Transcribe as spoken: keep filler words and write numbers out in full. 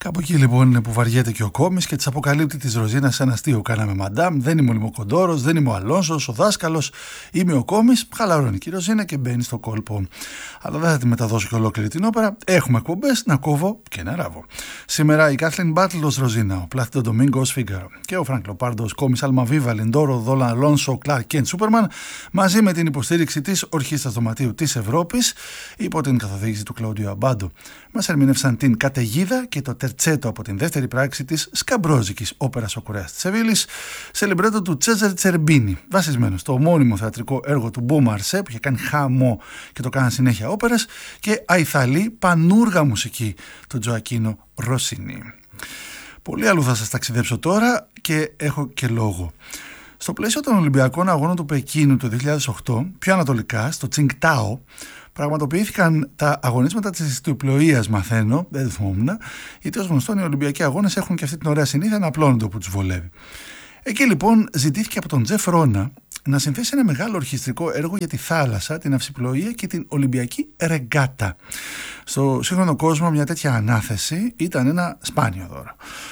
Κάπου εκεί λοιπόν είναι που βαριέται και ο Κόμης και της αποκαλύπτει της Ροζίνας ένα αστείο. Κάναμε μαντάμ, δεν είμαι ο Λιμοκοντόρος, δεν είμαι ο Αλόνσος, ο δάσκαλος, είμαι ο Κόμης. Χαλαρώνει και η Ροζίνα και μπαίνει στο κόλπο. Αλλά δεν θα τη μεταδώσω και ολόκληρη την όπερα. Έχουμε εκπομπές να κόβω και να ράβω. Σήμερα η Κάθλιν Μπάτλ ως Ροζίνα, ο Πλάθιντο Ντομίνγκο ως Φίγκαρο και ο Φρανκ Λοπάρντο ως Κόμης, Αλμαβίβα, Λιντόρο, Δόλα, Αλόνσο, Κλάρκ Κέντ, Σούπερμαν, μαζί με την υποστήριξη της Ορχήστρας Δωματίου της Ευρώπης υπό την καθοδήγηση του Κλαούντιο Αμπάντο. Μας ερμηνεύσαν την Καταιγίδα και το Τερτσέτο από την δεύτερη πράξη της σκαμπρόζικης όπερας Ο Κουρέας της Σεβίλης, σε λιμπρέτο του Τσέζαρ Τσερμπίνι, βασισμένο στο ομώνυμο θεατρικό έργο του Μπο Μαρσέ που είχε κάνει χαμό και το κάναν συνέχεια όπερας, και αϊθαλή πανούργα μουσική του Τζοακίνο Ροσίνι. Πολύ αλλού θα σας ταξιδέψω τώρα και έχω και λόγο. Στο πλαίσιο των Ολυμπιακών Αγώνων του Πεκίνου το δύο χιλιάδες οκτώ, πιο ανατολικά, στο Τσινγκτάο, πραγματοποιήθηκαν τα αγωνίσματα της ιστιοπλοείας, μαθαίνω, δεν θυμόμουν, γιατί ως γνωστόν οι Ολυμπιακοί Αγώνες έχουν και αυτή την ωραία συνήθεια να απλώνονται όπου τους βολεύει. Εκεί λοιπόν ζητήθηκε από τον Τζεφ Ρόνα να συνθέσει ένα μεγάλο ορχιστρικό έργο για τη θάλασσα, την αυσιπλοεία και την Ολυμπιακή Ρεγκάτα. Στο σύγχρονο κόσμο μια τέτοια ανάθεση ήταν ένα σπάνιο δώρο.